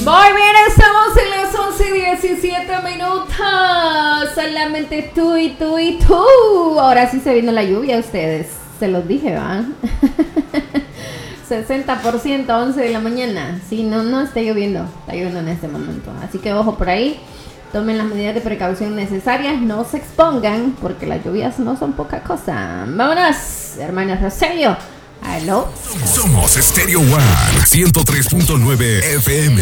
Muy bien, estamos en las 11:17. Solamente tú y tú y tú. Ahora sí se vino la lluvia, ustedes. Se los dije, ¿va? 60%, 11 de la mañana. Sí, no está lloviendo. Está lloviendo en este momento. Así que ojo por ahí. Tomen las medidas de precaución necesarias. No se expongan porque las lluvias no son poca cosa. Vámonos, hermanos Rosario. ¿Aló? Somos Stereo One 103.9 FM.